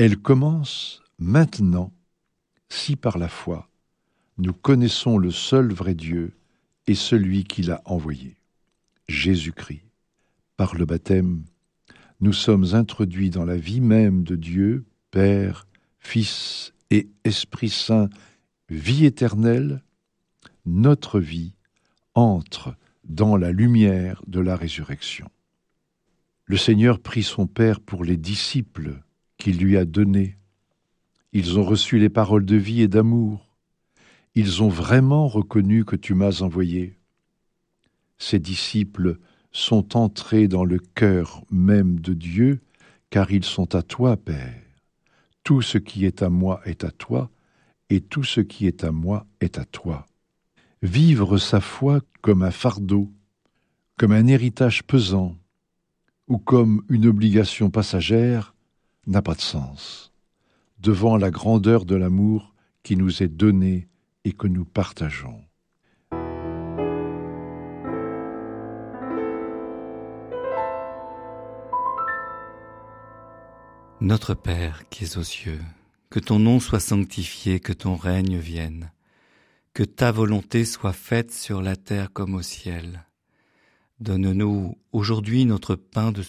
Elle commence maintenant, si par la foi, nous connaissons le seul vrai Dieu et celui qui l'a envoyé, Jésus-Christ. Par le baptême, nous sommes introduits dans la vie même de Dieu, Père, Fils et Esprit Saint, vie éternelle. Notre vie entre dans la lumière de la résurrection. Le Seigneur prie son Père pour les disciples qu'il lui a donnés. Ils ont reçu les paroles de vie et d'amour. Ils ont vraiment reconnu que tu m'as envoyé. Ces disciples sont entrés dans le cœur même de Dieu, car ils sont à toi, Père. Tout ce qui est à moi est à toi, et tout ce qui est à moi est à toi. Vivre sa foi comme un fardeau, comme un héritage pesant, ou comme une obligation passagère, n'a pas de sens, devant la grandeur de l'amour qui nous est donné et que nous partageons. Notre Père qui es aux cieux, que ton nom soit sanctifié, que ton règne vienne, que ta volonté soit faite sur la terre comme au ciel. Donne-nous aujourd'hui notre pain de